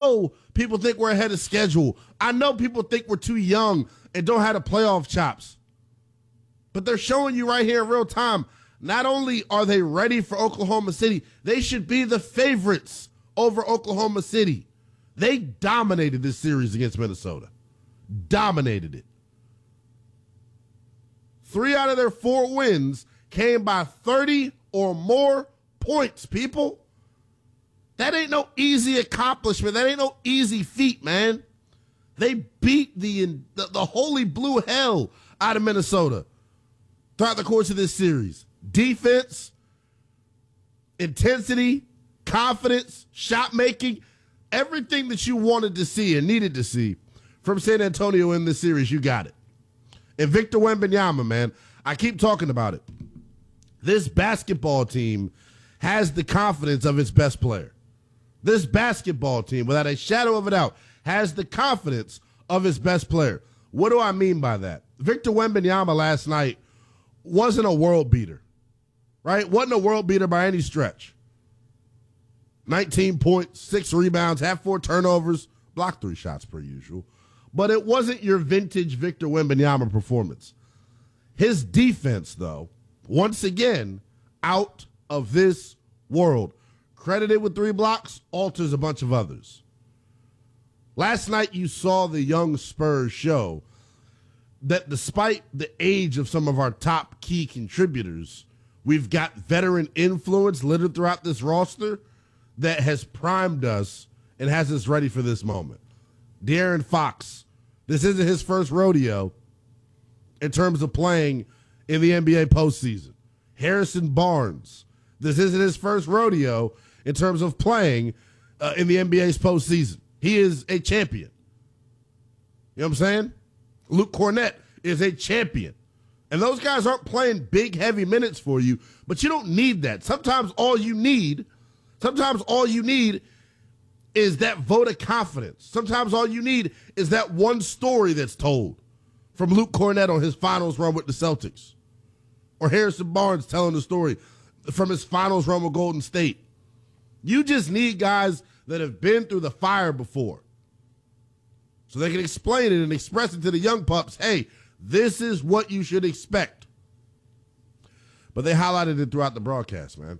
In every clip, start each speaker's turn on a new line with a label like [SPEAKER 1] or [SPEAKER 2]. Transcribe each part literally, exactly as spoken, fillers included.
[SPEAKER 1] know people think we're ahead of schedule. I know people think we're too young and don't have the playoff chops. But they're showing you right here in real time, not only are they ready for Oklahoma City, they should be the favorites over Oklahoma City. They dominated this series against Minnesota. Dominated it. Three out of their four wins came by thirty or more points, people. That ain't no easy accomplishment. That ain't no easy feat, man. They beat the, the, the holy blue hell out of Minnesota throughout the course of this series. Defense, intensity, confidence, shot making, everything that you wanted to see and needed to see from San Antonio in this series, you got it. And Victor Wembanyama, man, I keep talking about it. This basketball team has the confidence of its best player. This basketball team, without a shadow of a doubt, has the confidence of its best player. What do I mean by that? Victor Wembanyama last night wasn't a world beater, right? Wasn't a world beater by any stretch. nineteen points, six rebounds, had four turnovers, blocked three shots per usual. But it wasn't your vintage Victor Wembanyama performance. His defense, though, once again, out of this world. Credited with three blocks, alters a bunch of others. Last night you saw the young Spurs show that despite the age of some of our top key contributors, we've got veteran influence littered throughout this roster that has primed us and has us ready for this moment. De'Aaron Fox, this isn't his first rodeo in terms of playing in the N B A postseason. Harrison Barnes, this isn't his first rodeo in terms of playing uh, in the N B A's postseason. He is a champion. You know what I'm saying? Luke Cornett is a champion. And those guys aren't playing big, heavy minutes for you, but you don't need that. Sometimes all you need, sometimes all you need is that vote of confidence. Sometimes all you need is that one story that's told from Luke Cornett on his finals run with the Celtics. Or Harrison Barnes telling the story from his finals run with Golden State. You just need guys that have been through the fire before so they can explain it and express it to the young pups. Hey, this is what you should expect. But they highlighted it throughout the broadcast, man.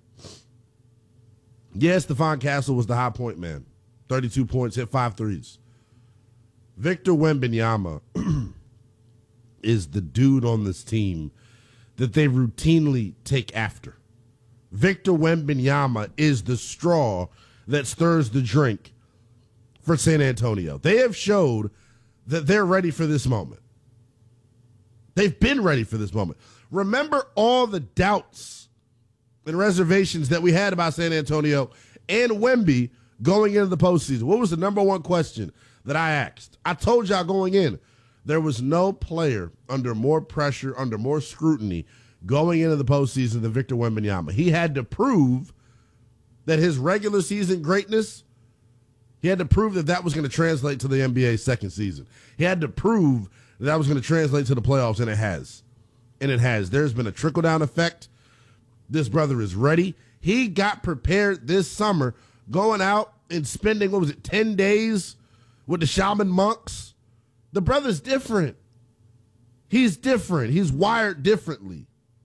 [SPEAKER 1] Yes, Stephon Castle was the high point man. thirty-two points, hit five threes. Victor Wembanyama is the dude on this team that they routinely take after. Victor Wembanyama is the straw that stirs the drink for San Antonio. They have showed that they're ready for this moment. They've been ready for this moment. Remember all the doubts and reservations that we had about San Antonio and Wemby going into the postseason. What was the number one question that I asked? I told y'all going in, there was no player under more pressure, under more scrutiny going into the postseason than Victor Wembanyama. He had to prove that his regular season greatness, he had to prove that that was going to translate to the N B A's second season. He had to prove that that was going to translate to the playoffs, and it has. And it has. There's been a trickle-down effect. This brother is ready. He got prepared this summer going out and spending, what was it, ten days with the shaman monks. The brother's different. He's different. He's wired differently.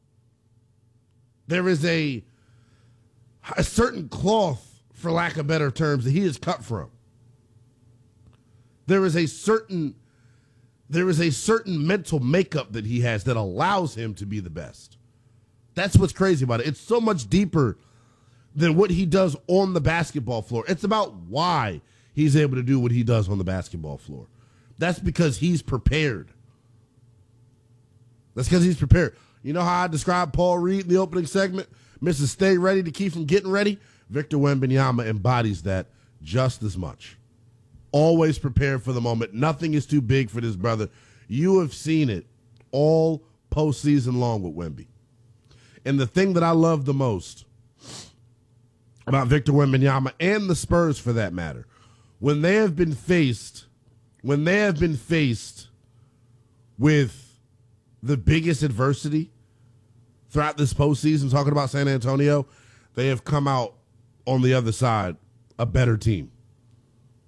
[SPEAKER 1] There is a, a certain cloth, for lack of better terms, that he is cut from. There is a certain, there is a certain mental makeup that he has that allows him to be the best. That's what's crazy about it. It's so much deeper than what he does on the basketball floor. It's about why he's able to do what he does on the basketball floor. That's because he's prepared. That's because he's prepared. You know how I described Paul Reed in the opening segment? Mister Stay Ready to keep from getting ready? Victor Wembanyama embodies that just as much. Always prepared for the moment. Nothing is too big for this brother. You have seen it all postseason long with Wemby. And the thing that I love the most about Victor Wembanyama and the Spurs for that matter, when they have been faced, when they have been faced with the biggest adversity throughout this postseason, talking about San Antonio, they have come out on the other side a better team.